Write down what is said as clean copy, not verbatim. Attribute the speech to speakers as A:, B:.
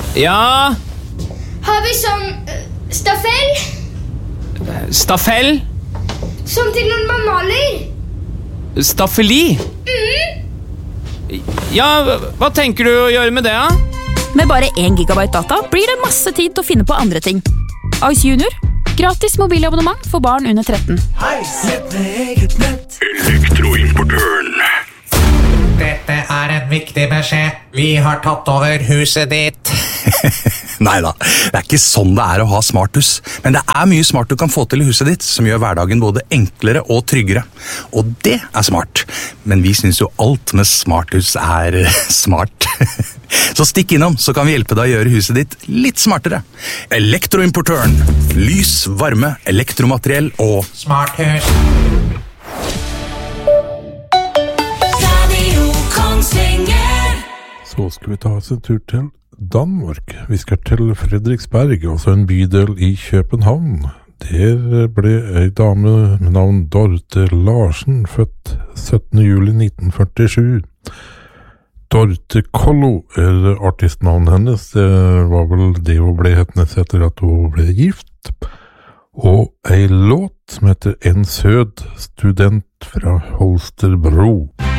A: Ja?
B: Har vi sånn stafell?
A: Stafell?
B: Som til når man maler?
A: Staffeli? Ja, hva tenker du å gjøre med det, da?
C: Med bare 1 gigabyte data blir det masse tid til å finne på andre ting. Ice Junior. Gratis mobilabonnement for barn under 13.
D: Elektroimportøren.
E: Dette en viktig beskjed. Vi har tatt over huset ditt.
F: Neida, det ikke sånn det å ha smarthus. Men det mye smart du kan få til i huset ditt, som gjør hverdagen både enklere og tryggere. Og det smart. Men vi synes jo alt med smarthus smart. Så stikk innom, så kan vi hjelpe deg å gjøre huset ditt litt smartere. Elektroimportøren. Lys, varme, elektromateriell og
E: Smarthus.
G: Så skal vi ta oss en tur til Danmark. Vi skal til Fredriksberg, altså en bydel i København. Der ble en dame med navn Dorte Larsen født 17. juli 1947. Dorte Kollo artistnavnet hennes. Det var vel det hun ble hennes etter at hun ble gift. Og en låt som heter En sød student fra Holstebro.